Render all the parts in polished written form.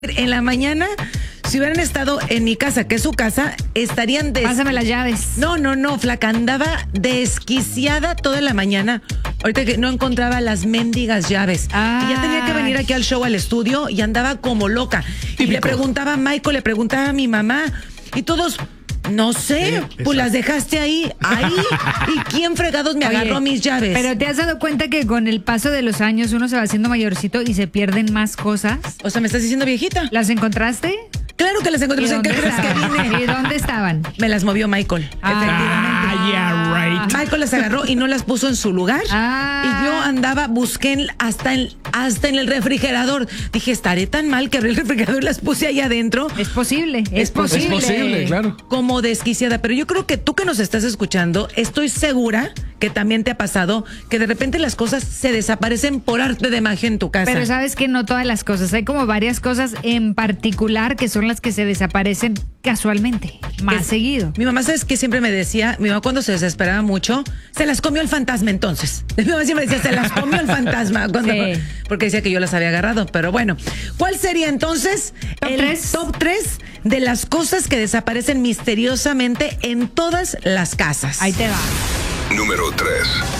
En la mañana, si hubieran estado en mi casa, que es su casa, estarían Pásame las llaves. No, flaca, andaba desquiciada toda la mañana. Ahorita que no encontraba las mendigas llaves. Ay. Y ya tenía que venir aquí al show, al estudio, y andaba como loca. Típico. Y le preguntaba a Michael, le preguntaba a mi mamá, y todos... No sé, Sí, pues las dejaste ahí. ¿Y quién fregados me agarró Oye, mis llaves? Pero ¿te has dado cuenta que con el paso de los años uno se va haciendo mayorcito y se pierden más cosas? O sea, ¿me estás diciendo viejita? ¿Las encontraste? Claro que las encontré. ¿Y ¿En qué dónde crees que estaban? vine? ¿Y dónde estaban? Me las movió Michael, efectivamente. yeah, right. Michael las agarró y no las puso en su lugar. Ah. Y yo andaba, busqué hasta en el refrigerador. Dije, estaré tan mal que abrí el refrigerador y las puse ahí adentro. Es posible, es Es posible. posible. Es posible, claro. Como desquiciada. Pero yo creo que tú que nos estás escuchando, estoy segura que también te ha pasado que de repente las cosas se desaparecen por arte de magia en tu casa. Pero sabes que no todas las cosas, hay como varias cosas en particular que son las que se desaparecen casualmente, más seguido. Mi mamá, ¿sabes qué siempre me decía? Mi mamá cuando se desesperaba mucho, se las comió el fantasma entonces. Mi mamá siempre decía, se las comió el fantasma. Sí. Porque decía que yo las había agarrado. Pero bueno, ¿cuál sería entonces Top el tres. top 3 de las cosas que desaparecen misteriosamente en todas las casas? Ahí te va. Número 3.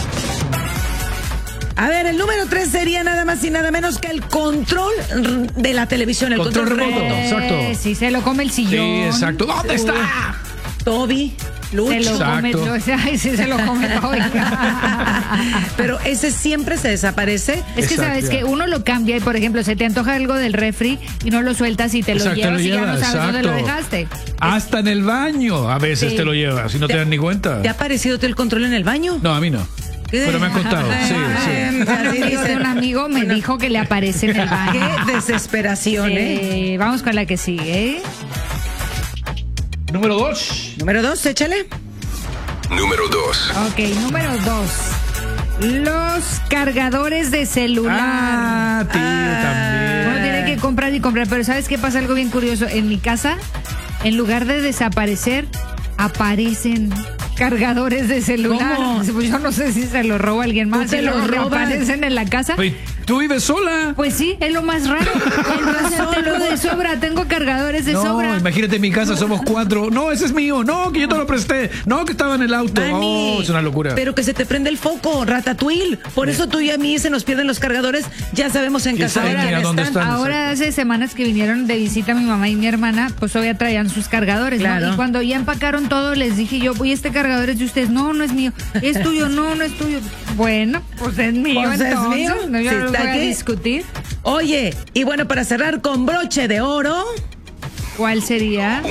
A ver, el número 3 sería nada más y nada menos que el control de la televisión, el Control remoto. remoto. Exacto. Sí, se lo come el sillón. Sí, exacto. ¿Dónde está? Toby, Se Lucho. lo come, Exacto. ay, sí, se lo come todo. Pero ese siempre se desaparece. Es que Exacto, sabes ya. que uno lo cambia y, por ejemplo, se te antoja algo del refri y no lo sueltas y te lo Exacto, llevas lo y ya no llevas, sabes dónde lo exacto. dejaste. Hasta en el baño a veces Sí. te lo llevas y no te das ni cuenta. ¿Te ha parecido el control en el baño? No, a mí no. Pero me han contado. Sí, sí. Un amigo de un amigo me dijo que le aparece en el baño. Qué desesperación, ¿eh? Vamos con la que sigue. Número 2. Número 2, échale. Número 2. Ok, número 2. Los cargadores de celular. Ah, tío, también. Uno tiene que comprar y comprar, pero ¿sabes qué pasa? Algo bien curioso. En mi casa, en lugar de desaparecer, aparecen cargadores de celular. ¿Cómo? Pues yo no sé si se lo roba alguien más. te Si los lo roban? aparecen en la casa. Oye, ¿tú vives sola? Pues sí, es lo más raro. Entonces tengo de sobra, tengo cargadores de No, sobra. imagínate en mi casa somos 4. No, ese es mío. No, que yo te lo presté. No, que estaba en el auto. Mani, Oh, es una locura. Pero que se te prende el foco, Ratatouille. Por eso tú y a mí se nos pierden los cargadores. Ya sabemos en Ya casa saben quién a dónde están. están. Ahora hace semanas que vinieron de visita mi mamá y mi hermana, pues todavía traían sus cargadores, ¿no? Claro. Y cuando ya empacaron todo, les dije yo, oye, este cargador es de ustedes. No, no es mío. ¿Es tuyo? No, no es tuyo. Bueno, pues es mío, Pues es entonces. mío. No, yo Si no lo está voy a aquí. discutir. Oye, y bueno, para cerrar con broche de oro, ¿Cuál sería?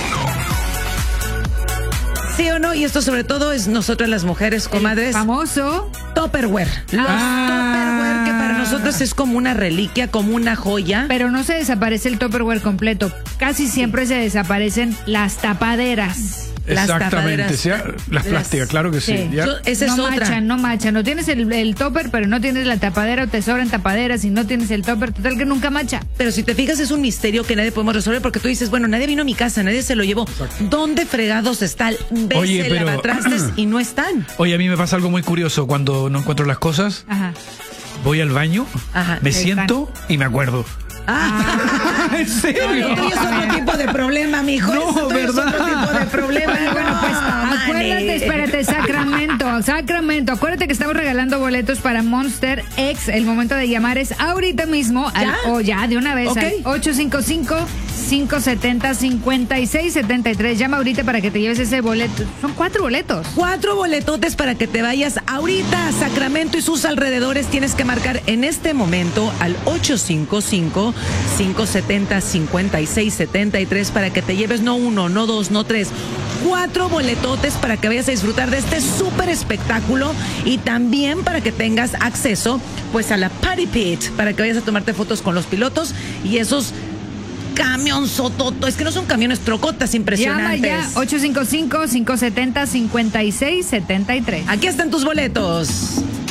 ¿sí o no? Y esto sobre todo es nosotras las mujeres, comadres. Famoso. Tupperware. Los Tupperware, que para nosotros es como una reliquia, como una joya. Pero no se desaparece el Tupperware completo. Casi siempre se desaparecen las tapaderas. Las Exactamente. tapaderas. Sí, las plásticas, claro que sí. Sí. Ya. Esa es no otra. machan, no machan. No tienes el topper, pero no tienes la tapadera o te sobran tapaderas y no tienes el topper. Total que nunca macha. Pero si te fijas, es un misterio que nadie podemos resolver porque tú dices, bueno, nadie vino a mi casa, nadie se lo llevó. ¿Dónde fregados están? Ves Oye, el pero- lavatrastes y no están. Oye, a mí me pasa algo muy curioso cuando no encuentro las cosas. Ajá. Voy al baño, Ajá, me ahí siento y me acuerdo. ¿En ¿En serio? Esto ya es otro tipo de problema, mijo. No, Esto ya es ¿verdad? otro tipo de problema. Bueno, pues No, acuérdate, mane. espérate, Sacramento, acuérdate que estamos regalando boletos para Monster X. El momento de llamar es ahorita mismo, o ya, de una vez, Ok. al 855-570-5673. Llama ahorita para que te lleves ese boleto. Son 4 boletos. 4 boletotes para que te vayas ahorita a Sacramento y sus alrededores. Tienes que marcar en este momento al 855-570-5673 para que te lleves no 1, no 2, no 3, 4 boletotes para que vayas a disfrutar de este súper espectáculo y también para que tengas acceso pues a la Party Pit, para que vayas a tomarte fotos con los pilotos y esos camionzototos, es que no son camiones, trocotas Llama impresionantes. ya, 855-570-5673. Aquí están tus boletos.